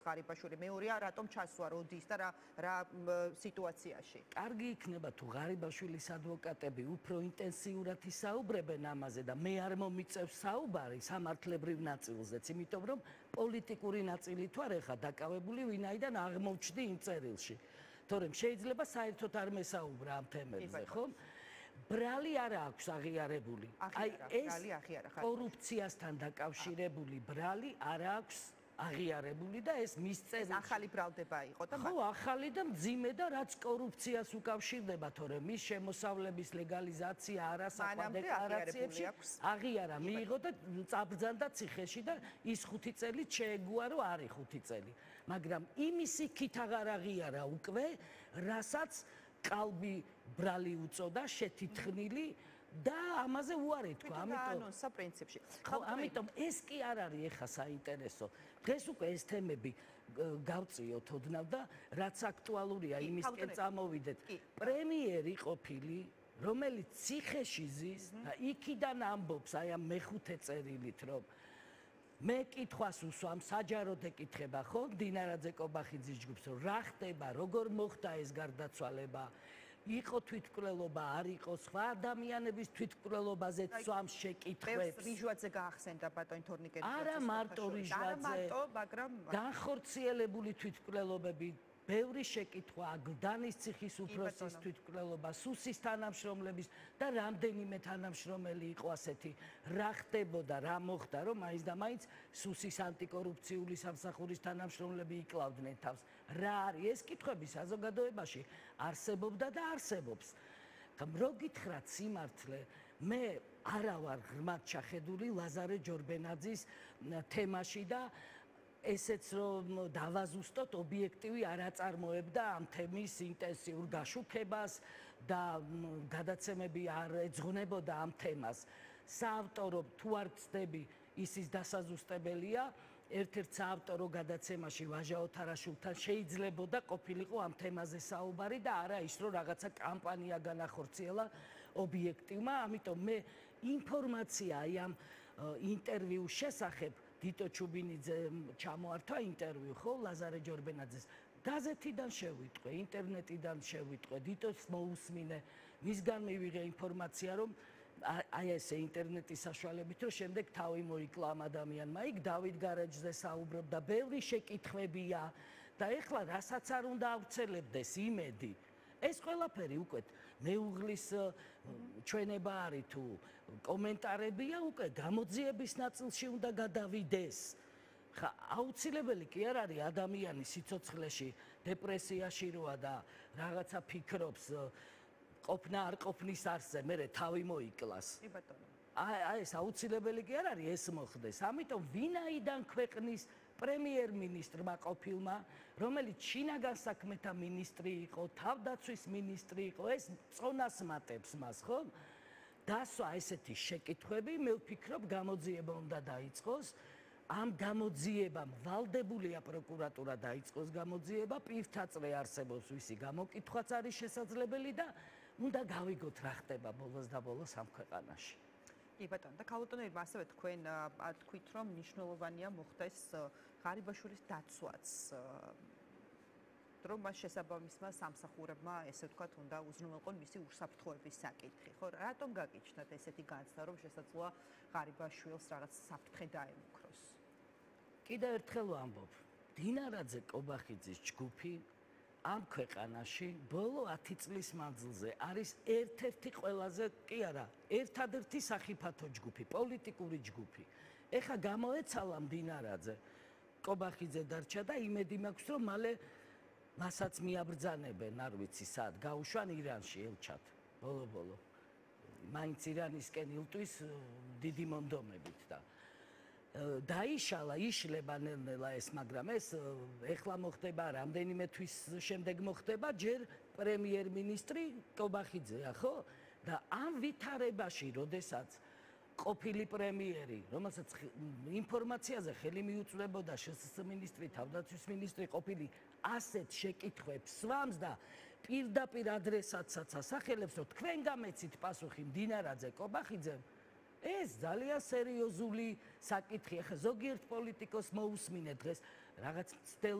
ღარიბაშვილი მეორეა რატომ ჩასვა როდის და რა სიტუაციაში? კარგი იქნება თუ ღარიბაშვილის ადვოკატები უფრო ინტენსიურად ისაუბრებენ ამაზე და მე არ მომიწევს საუბარი სამართლებრივ ნაწილზეც, იმიტომ რომ პოლიტიკური ნაწილი თუ არ ეხა დაკავებული ვინაიდან აღმოჩნდი იმ წერილში. თორემ შეიძლება საერთოდ არ მესაუბრა ამ თემებზე, ხო? ბრალი არ აქვს აღიარებული. აი ეს კორუფციასთან დაკავშირებული ბრალი არ აქვს აღიარებული და ეს მის წერილში ახალი ბრალდება იყო და ხო, ახალი და მძიმე და რაც კორუფციას უკავშირდება, თორემ მის შემოსავლების ლეგალიზაცია არასაკვა დეკლარაციებში აღიარა, მიიღო და წაბრძანდა ციხეში და ის 5 წელი შეეგუა, რომ არის 5 წელი. მაგრამ იმის იქით აღარ აღიარა უკვე, რასაც კალბი ბრალი უწოდა, შეთითხნილი და ამაზე უარი თქვა, ამიტომ ანონსა პრინციპში. ხო, ამიტომ ეს კი არ არის ეხა საინტერესო. დღეს უკვე ეს თემები გავწიოთ ოდნავ და რაც აქტუალურია, იმისკენ წამოვიდეთ. პრემიერი ყოფილი, რომელიც ციხეში ზის და იქიდან ამბობს, აი ამ მეხუთე წერილით, რომ მე კითხვას უსვამ, საჯაროდ ეკითხება, ხო, დინარაძე კობახიძის ჯგუფს, რომ რა ხდება, როგორ მოხდა ეს გარდაცვალება? იყო თვითმკვლელობა, არ იყო სხვა ადამიანების თვითმკვლელობაზე წვამს შეკითხვებს. რიჟვაძე გაახსენდა ბატონ თორნიკელიძე. არა მარტო რიჟვაძე, მაგრამ განხორციელებული თვითმკვლელობები, ბევრი შეკითხვა, გლდანის ციხის უფროსის თვითმკვლელობა, სუსის თანამშრომლების და რამდენიმე თანამშრომელი იყო ასეთი. რა ხდებოდა, რა მოხდა, რომ მაინც და მაინც სუსის ანტიკორუფციული სამსახურის თანამშრომლები იკლავდნენ თავს. რა არის ეს კითხვები საზოგადოებაში არსებობდა და არსებობს. რო გითხრათ სიმართლე, მე არა ვარ ღრმად ჩახედული ლაზარე ჯორბენაძის თემაში და ესეც რომ დავაზუსტოთ, ობიექტივი არ აწარმოებდა ამ თემის ინტენსიურ გაშუქებას და გადაცემები არ ეძღვნებოდა ამ თემას. საავტორო თუ არ ვწდები, ისის დასაზუსტებელია, ერთ-ერთ საავტორო გადაცემაში ვაჟა ოთარაშვილთან შეიძლებოდა ყოფილიყო ამ თემაზე საუბარი და არა ის რომ რაღაცა კამპანია განახორციელა ობიექტივმა, ამიტომ მე ინფორმაცია აი ამ ინტერვიუს შესახებ დიტო ჩუბინიძე ჩამოართვა ინტერვიუ, ხო, ლაზარე ჯორბენაძეს. გაზეთიდან შევიტყვე, ინტერნეტიდან შევიტყვე, დიტოს მოусმინე, მისგან მივიღე ინფორმაცია, რომ აი ესე ინტერნეტის საშუალებით, რომ შემდეგ თავი მოიკლა ამ ადამიანმა, იქ დავით გარეჯზე საუბრობდა, ბევრი შეკითხვებია და ეხლა რასაც არ უნდა ავრცელებდეს იმედი. ეს ყველაფერი უკვე მეუღლის ჩვენება არის თუ კომენტარებია, უკვე გამოძიების ნაწილში უნდა გადავიდეს. ხა აუცილებელი კი არ არის ადამიანი სიცოცხლეში, დეპრესიაში როა და რაღაცა ფიქრობს ყოფნა არ ყოფნის არსზე, მერე თავი მოიკლას. კი ბატონო. აი ეს აუცილებელი კი არ არის ეს მოხდეს. ამიტომ ვინაიდან ქვეყნის პრემიერ-მინისტრმა ყოფილმა, რომელიც შინაგან საქმეთა მინისტრი იყო, თავდაცვის მინისტრი იყო, ეს წონას მატებს მას, ხო? დასვა ესეთი შეკითხვები, მე ვფიქრობ, გამოძიება უნდა დაიწყოს. ამ გამოძიებამ ვალდებულია პროკურატურა დაიწყოს გამოძიება, პირთაწრე არსებობს ვისი გამოკითხვაც არის შესაძლებელი და უნდა გავიგოთ რა ხდება ბოლოს და ბოლოს ამ ქვეყანაში. კი ბატონო, და ქალბატონებმა ასევე თქვით, რომ მნიშვნელოვანია მოხდეს ღარიბაშვილის დაცვაც. რომ მას შესაბამისმა სამსახურებმა, ესე ვთქვათ, უნდა უზრუნველყონ მისი უსაფრთხოების საკითხი. ხო, რატომ გაგიჩნდათ ესეთი განცდა, რომ შესაძლოა ღარიბაშვილს რაღაც საფრთხე დაემუქროს? კიდევ ერთხელ ვამბობ, დინარაძე კობახიძის ჯგუფი ამ ქვეყანაში ბოლო 10 წლის მანძილზე არის ერთ-ერთი ყველაზე, კი არა, ერთადერთი სახიფათო ჯგუფი, პოლიტიკური ჯგუფი. ეხა გამოეცალა დინარაძე, კობახიძე დარჩა და იმედი მაქვს, რომ მალე მასაც მიაბრძანებენ, არ ვიცი სად, გაუშვან ირანში ელჩად. ბოლო-ბოლო. მაინც ირანისკენ ილტვის დიდი მონდომებით და დაიშალა, იშლება ნელ-ნელა ეს, მაგრამ ეს ეხლა მოხდება, რამდენიმე თვის შემდეგ მოხდება, ჯერ პრემიერ-მინისტრი კობახიძეა, ხო? და ამ ვითარებაში, როდესაც ყოფილი პრემიერი, რომელსაც ინფორმაციაზე ხელი მიუწვდებოდა შსს მინისტრი, თავდაცვის მინისტრი ყოფილი, ასეთ შეკითხვებს სვამს და პირდაპირ ადრესატსაც ასახელებს, რომ თქვენ გამეცით პასუხი დინარაძე კობახიძემ, ეს ძალიან სერიოზული საკითხია. ხა ზოგიერთ პოლიტიკოს მოусმინეთ დღეს რაღაც მცდელობა